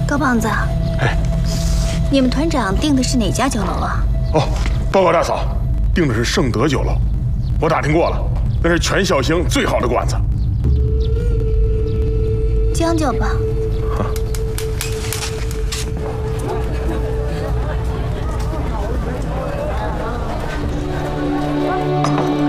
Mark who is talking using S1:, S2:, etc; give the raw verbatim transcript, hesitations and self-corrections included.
S1: 高胖子，
S2: 哎，
S1: 你们团长订的是哪家酒楼啊？
S2: 哦，报告大嫂，订的是盛德酒楼，我打听过了，那是全孝兴最好的馆子。
S1: 将就吧。